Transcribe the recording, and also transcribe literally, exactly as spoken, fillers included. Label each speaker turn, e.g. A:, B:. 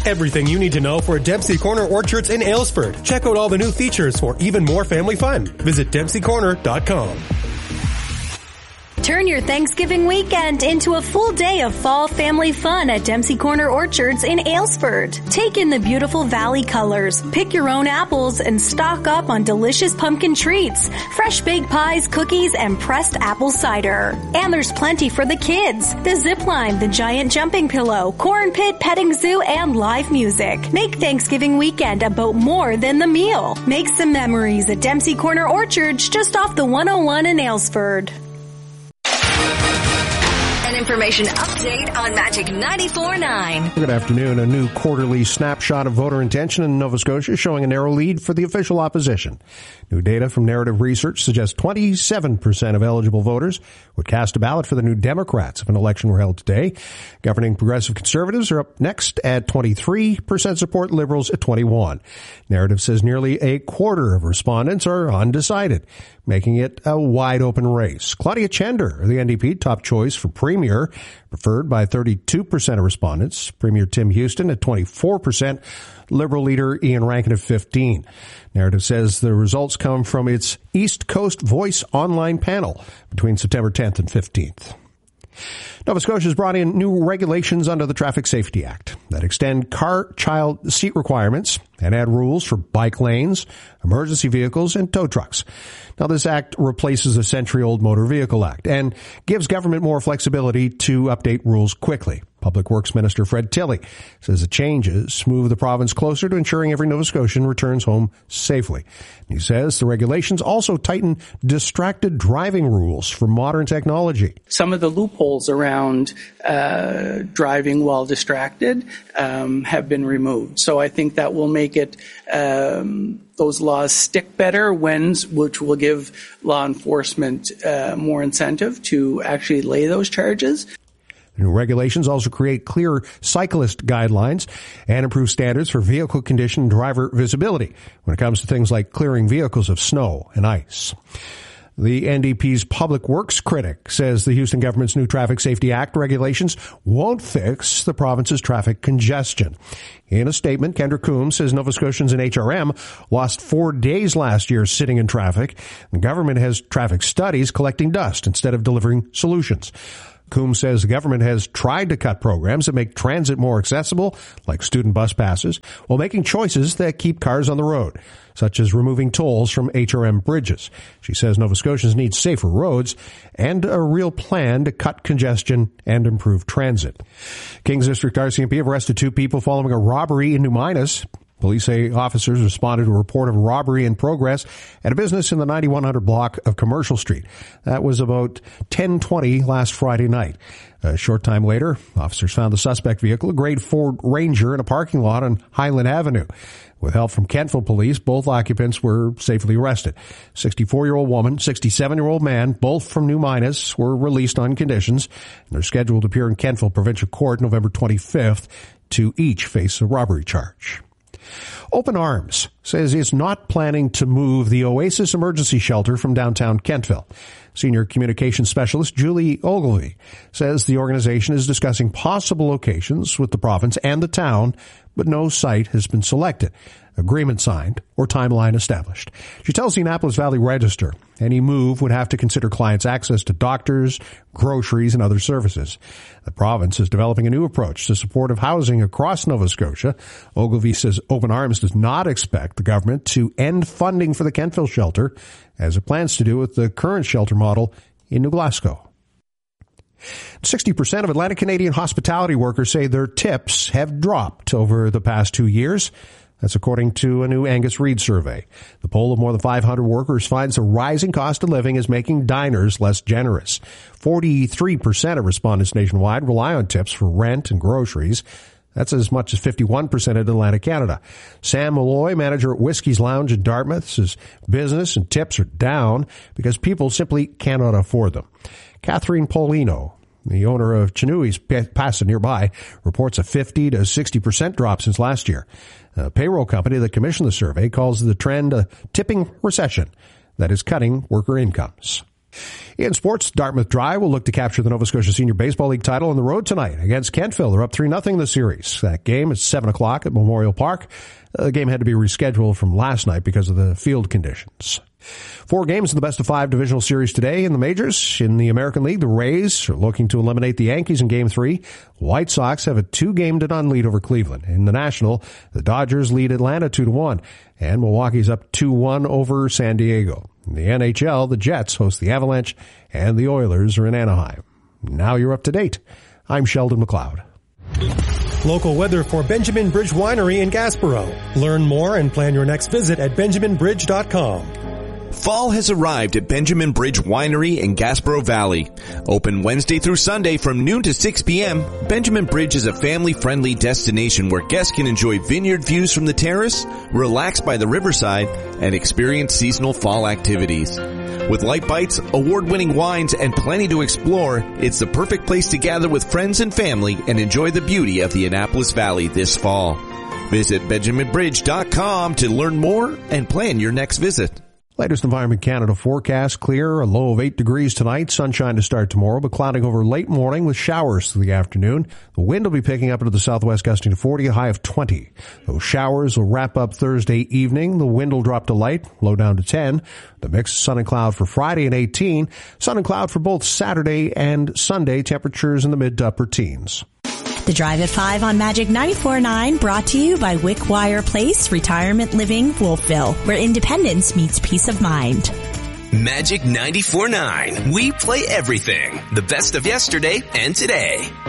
A: Everything you need to know for Dempsey Corner Orchards in Aylesford. Check out all the new features for even more family fun. Visit dempsey corner dot com.
B: Turn your Thanksgiving weekend into a full day of fall family fun at Dempsey Corner Orchards in Aylesford. Take in the beautiful valley colors, pick your own apples, and stock up on delicious pumpkin treats, fresh baked pies, cookies, and pressed apple cider. And there's plenty for the kids. The zip line, the giant jumping pillow, corn pit, petting zoo, and live music. Make Thanksgiving weekend about more than the meal. Make some memories at Dempsey Corner Orchards just off the one oh one in Aylesford.
C: An information update on Magic ninety-four point nine.
D: Good afternoon. A new quarterly snapshot of voter intention in Nova Scotia showing a narrow lead for the official opposition. New data from Narrative Research suggests twenty-seven percent of eligible voters would cast a ballot for the New Democrats if an election were held today. Governing Progressive Conservatives are up next at twenty-three percent support, Liberals at twenty-one. Narrative says nearly a quarter of respondents are undecided, making it a wide-open race. Claudia Chender, the N D P top choice for Premier, preferred by thirty-two percent of respondents. Premier Tim Houston at twenty-four percent. Liberal leader Ian Rankin at fifteen. Narrative says the results come from its East Coast Voice online panel between September tenth and fifteenth. Nova Scotia has brought in new regulations under the Traffic Safety Act that extend car child seat requirements and add rules for bike lanes, emergency vehicles, and tow trucks. Now, this act replaces a century-old Motor Vehicle Act and gives government more flexibility to update rules quickly. Public Works Minister Fred Tilley says the changes move the province closer to ensuring every Nova Scotian returns home safely. He says the regulations also tighten distracted driving rules for modern technology.
E: Some of the loopholes around uh, driving while distracted um, have been removed. So I think that will make it um, those laws stick better, when, which will give law enforcement uh, more incentive to actually lay those charges.
D: The new regulations also create clear cyclist guidelines and improve standards for vehicle condition and driver visibility when it comes to things like clearing vehicles of snow and ice. The N D P's Public Works critic says the Houston government's new Traffic Safety Act regulations won't fix the province's traffic congestion. In a statement, Kendra Coombs says Nova Scotians and H R M lost four days last year sitting in traffic. The government has traffic studies collecting dust instead of delivering solutions. Coombs says the government has tried to cut programs that make transit more accessible, like student bus passes, while making choices that keep cars on the road, such as removing tolls from H R M bridges. She says Nova Scotians need safer roads and a real plan to cut congestion and improve transit. Kings District R C M P have arrested two people following a robbery in New Minas. Police say officers responded to a report of a robbery in progress at a business in the ninety-one hundred block of Commercial Street. That was about ten twenty last Friday night. A short time later, officers found the suspect vehicle, a grade Ford Ranger, in a parking lot on Highland Avenue. With help from Kentville police, both occupants were safely arrested. sixty-four-year-old woman, sixty-seven-year-old man, both from New Minas, were released on conditions. And they're scheduled to appear in Kentville Provincial Court November twenty-fifth to each face a robbery charge. Open Arms says it's not planning to move the Oasis Emergency Shelter from downtown Kentville. Senior Communications Specialist Julie Ogilvie says the organization is discussing possible locations with the province and the town, but no site has been selected, agreement signed, or timeline established. She tells the Annapolis Valley Register any move would have to consider clients' access to doctors, groceries, and other services. The province is developing a new approach to supportive housing across Nova Scotia. Ogilvie says Open Arms does not expect the government to end funding for the Kentville shelter, as it plans to do with the current shelter model in New Glasgow. sixty percent of Atlantic Canadian hospitality workers say their tips have dropped over the past two years. That's according to a new Angus Reid survey. The poll of more than five hundred workers finds the rising cost of living is making diners less generous. forty-three percent of respondents nationwide rely on tips for rent and groceries. That's as much as fifty-one percent in Atlantic Canada. Sam Malloy, manager at Whiskey's Lounge in Dartmouth, says business and tips are down because people simply cannot afford them. Catherine Paulino, the owner of Chinooi's Pasta nearby, reports a fifty to sixty percent drop since last year. A payroll company that commissioned the survey calls the trend a tipping recession that is cutting worker incomes. In sports, Dartmouth Dry will look to capture the Nova Scotia Senior Baseball League title on the road tonight against Kentville. They're up three nothing in the series. That game is seven o'clock at Memorial Park. The game had to be rescheduled from last night because of the field conditions. Four games in the best of five divisional series today in the majors. In the American League, the Rays are looking to eliminate the Yankees in game three. White Sox have a two-game to none lead over Cleveland. In the National, the Dodgers lead Atlanta two to one, and Milwaukee's up two one over San Diego. In the N H L, the Jets host the Avalanche, and the Oilers are in Anaheim. Now you're up to date. I'm Sheldon McLeod.
A: Local weather for Benjamin Bridge Winery in Gasborough. Learn more and plan your next visit at benjamin bridge dot com.
F: Fall has arrived at Benjamin Bridge Winery in Gasborough Valley. Open Wednesday through Sunday from noon to six p.m., Benjamin Bridge is a family-friendly destination where guests can enjoy vineyard views from the terrace, relax by the riverside, and experience seasonal fall activities. With light bites, award-winning wines, and plenty to explore, it's the perfect place to gather with friends and family and enjoy the beauty of the Annapolis Valley this fall. Visit benjamin bridge dot com to learn more and plan your next visit.
D: Latest Environment Canada forecast: clear, a low of eight degrees tonight, sunshine to start tomorrow, but clouding over late morning with showers through the afternoon. The wind will be picking up into the southwest, gusting to forty, a high of twenty. Those showers will wrap up Thursday evening. The wind will drop to light, low down to ten. The mix sun and cloud for Friday at eighteen. Sun and cloud for both Saturday and Sunday, temperatures in the mid to upper teens.
G: The Drive at five on Magic ninety-four point nine, brought to you by Wickwire Place Retirement Living, Wolfville, where independence meets peace of mind.
H: Magic ninety-four point nine. We play everything. The best of yesterday and today.